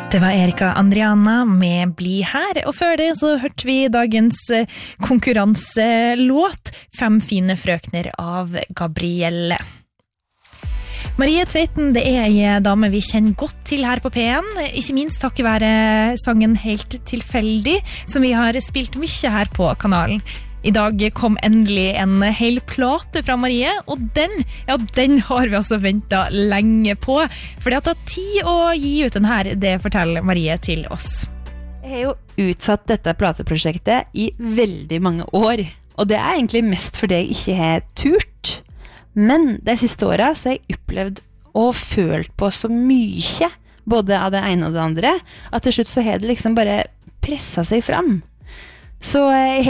Det var Erika Andriana med Bli her, og før det så hørte vi dagens konkurranselåt 5 fine frøkner av Gabrielle. Marie Tveiten, det en dame vi kjenner godt til her på P1, ikke minst takket være sangen Helt tilfeldig, som vi har spilt mye her på kanalen. I dag kom endelig en hel plate fra Marie, og den har vi altså ventet lenge på, for det har tatt tid å gi ut den her, det forteller Marie til oss. Jeg har jo utsatt dette plateprosjektet i veldig mange år, og det egentlig mest fordi jeg ikke har turt. Men de siste årene så har jeg opplevd og følt på så mye, både av det ene og det andre, at til slutt så har det liksom bare presset seg fram. Så jeg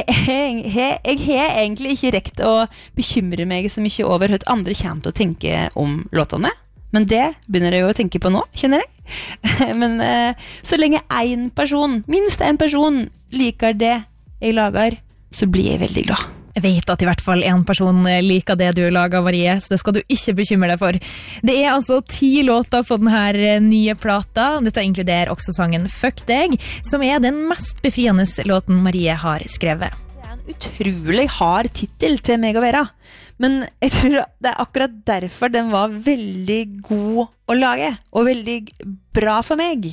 har egentlig ikke rekt å bekymre meg så mye over hva andre kommer til å tenke om låtene. Men det begynner jeg jo å tenke på nå, kjenner jeg. Men så lenge minst en person liker det jeg lager, så blir jeg veldig glad. Jeg vet at i hvert fall en person liker det du lager, Marie, så det skal du ikke bekymre deg for. Det altså 10 låter på denne nye plata. Dette inkluderer også sangen Fuck deg, som den mest befriende låten Marie har skrevet. Det en utrolig hard titel til meg å være, men jeg tror det akkurat derfor den var veldig god å lage, og veldig bra for meg.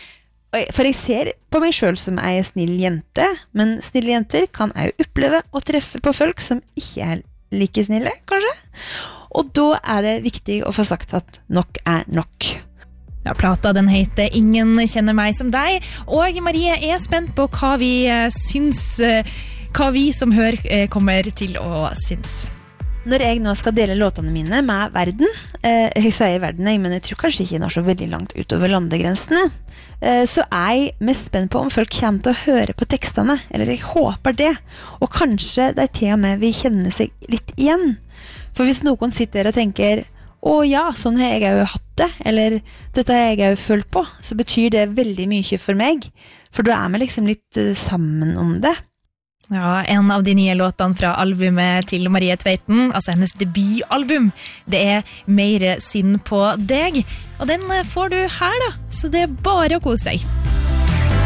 For jeg ser på meg selv som en snill jente, men snille jenter kan også oppleve å treffe på folk som ikke like snille, kanskje. Og da det viktig å få sagt at nok nok. Ja, plata den heter Ingen kjenner meg som deg, og Marie spent på hva vi syns, hva vi som hører kommer til å syns. Når jeg nå skal dele låtene mine med verden, jeg sier verden, men jeg tror kanskje ikke jeg når så veldig langt utover landegrensene, så jeg mest spent på om folk kommer til å høre på tekstene, eller jeg håper det, og kanskje de til og med vil kjenne seg litt igjen. For hvis noen sitter og tenker, å ja, sånn har jeg jo hatt det, eller dette har jeg jo følt på, så betyr det veldig mye for meg, for da vi liksom litt sammen om det. Ja, en av de nye låtene fra albumet til Marie Tveiten, altså hennes debutalbum, det Mer synd på deg, og den får du her da, så det bare å kose seg.